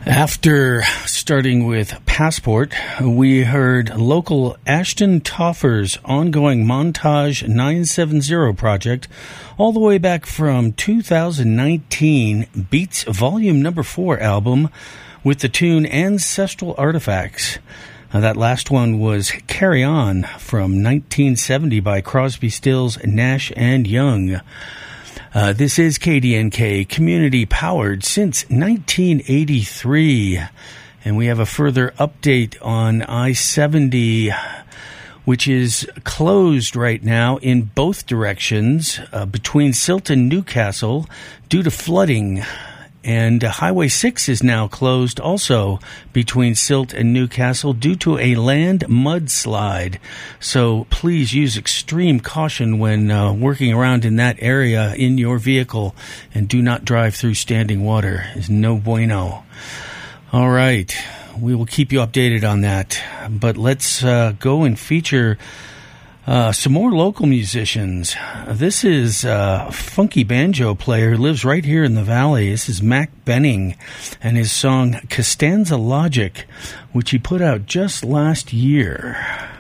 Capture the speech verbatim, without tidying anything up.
After starting with Passport, we heard local Ashton Toffer's ongoing Montage nine seventy project all the way back from two thousand nineteen Beats Volume Number four album with the tune Ancestral Artifacts. Now, that last one was Carry On from nineteen seventy by Crosby, Stills, Nash and Young. Uh, this is K D N K, community-powered since nineteen eighty-three. And we have a further update on I seventy, which is closed right now in both directions uh, between Silt and Newcastle due to flooding. And uh, Highway six is now closed also between Silt and Newcastle due to a land mudslide. So please use extreme caution when uh, working around in that area in your vehicle, and do not drive through standing water. It's no bueno. All right. We will keep you updated on that. But let's uh, go and feature Uh, some more local musicians. This is a funky banjo player who lives right here in the valley. This is Mac Benning and his song Costanza Logic, which he put out just last year.